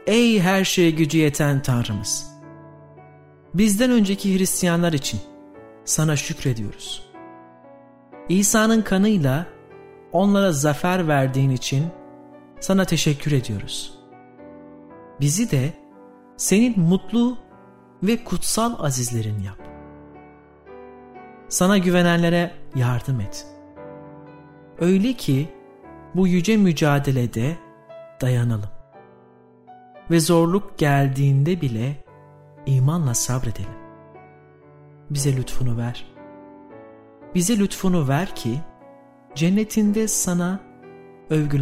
Ey her şeye gücü yeten Tanrımız! Bizden önceki Hristiyanlar için sana şükrediyoruz. İsa'nın kanıyla onlara zafer verdiğin için sana teşekkür ediyoruz. Bizi de senin mutlu ve kutsal azizlerin yap. Sana güvenenlere yardım et. Öyle ki bu yüce mücadelede dayanalım. Ve zorluk geldiğinde bile imanla sabredelim. Bize lütfunu ver. Bize lütfunu ver ki cennetinde sana övgüler